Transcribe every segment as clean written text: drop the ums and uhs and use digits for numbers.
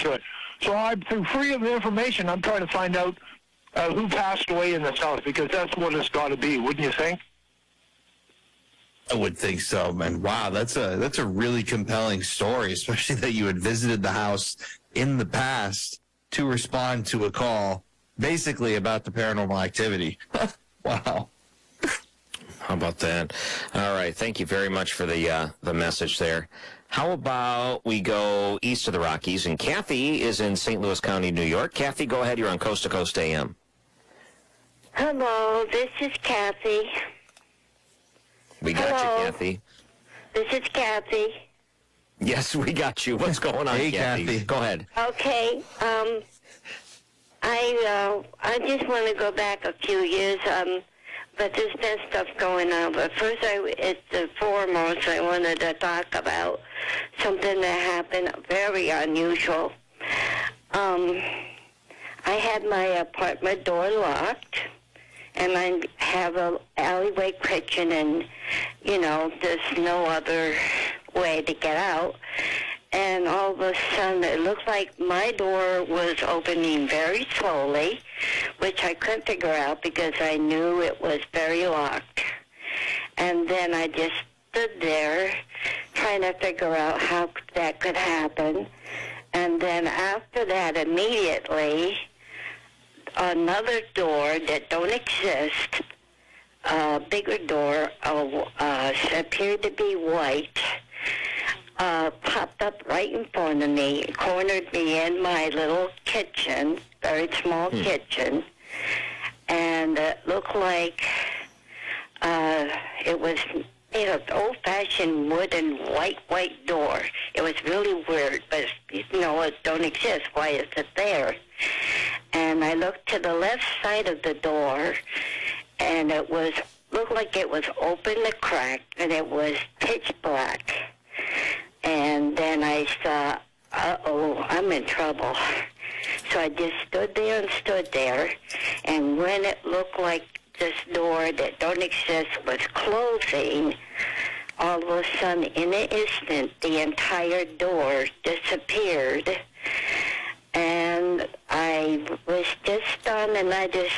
to it. So I'm through freedom of information. I'm trying to find out who passed away in this house, because that's what it's got to be, wouldn't you think? I would think so, man. Wow, that's a really compelling story, especially that you had visited the house in the past to respond to a call, basically about the paranormal activity. Wow. How about that? All right. Thank you very much for the message there. How about we go east of the Rockies, and Kathy is in St. Louis County, New York. Kathy, go ahead. You're on Coast to Coast AM. Hello, this is Kathy. We got you, Kathy. This is Kathy. Yes, we got you. What's going on, Hey, Kathy? Go ahead. Okay, I just want to go back a few years, but there's been stuff going on. But first, foremost, I wanted to talk about something that happened very unusual. I had my apartment door locked, and I have an alleyway kitchen, and, there's no other way to get out. And all of a sudden, it looked like my door was opening very slowly, which I couldn't figure out because I knew it was very locked. And then I just stood there trying to figure out how that could happen. And then after that, immediately, another door that don't exist, a bigger door, appeared to be white, popped up right in front of me, cornered me in my little kitchen, very small kitchen, and it looked like it was made of old-fashioned wooden white door. It was really weird, but it don't exist. Why is it there? And I looked to the left side of the door, and it looked like it was open a crack, and it was pitch black. And then I thought, uh-oh, I'm in trouble. So I just stood there, and when it looked like this door that don't exist was closing, all of a sudden, in an instant, the entire door disappeared. And I was just stunned, and I just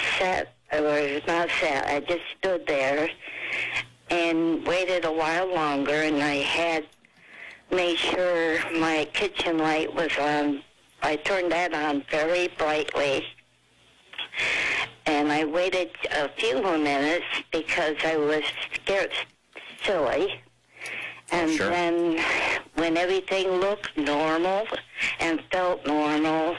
I just stood there and waited a while longer, and I had made sure my kitchen light was on. I turned that on very brightly, and I waited a few more minutes because I was scared silly. And then when everything looked normal and felt normal,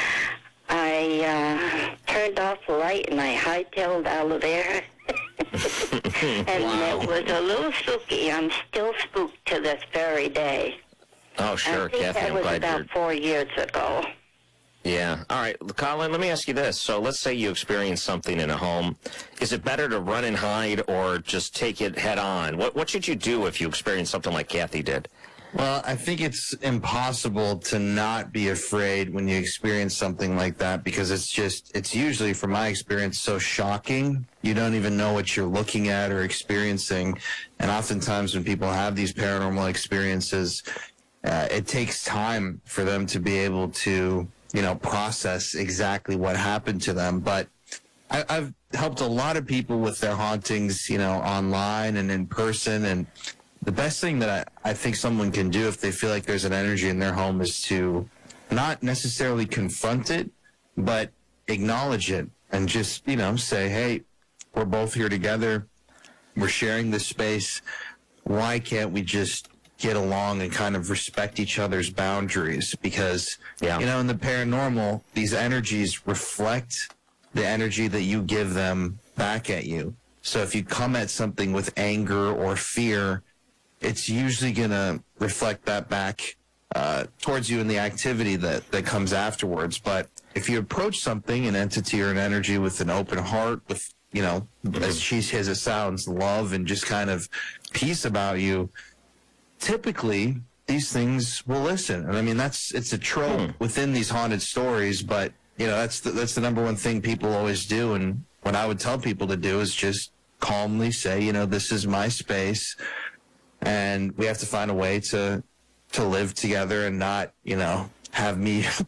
I turned off the light and I hightailed out of there. And it was a little spooky. I'm still spooked to this very day. Oh, sure, I think Kathy. that was about 4 years ago. Yeah. All right, Colin, let me ask you this. So let's say you experience something in a home. Is it better to run and hide or just take it head on? What should you do if you experience something like Kathy did? Well, I think it's impossible to not be afraid when you experience something like that, because it's usually, from my experience, so shocking. You don't even know what you're looking at or experiencing. And oftentimes when people have these paranormal experiences, it takes time for them to be able to, process exactly what happened to them. But I've helped a lot of people with their hauntings, online and in person. And the best thing that I think someone can do if they feel like there's an energy in their home is to not necessarily confront it, but acknowledge it and just, say, hey, we're both here together. We're sharing this space. Why can't we just get along and kind of respect each other's boundaries? Because, in the paranormal, these energies reflect the energy that you give them back at you. So if you come at something with anger or fear, it's usually going to reflect that back towards you in the activity that comes afterwards. But if you approach something, an entity or an energy, with an open heart, with, as cheesy as it sounds, love and just kind of peace about you, typically these things will listen. And I mean, it's a trope within these haunted stories, but that's the number one thing people always do. And what I would tell people to do is just calmly say, this is my space, and we have to find a way to live together and not, have me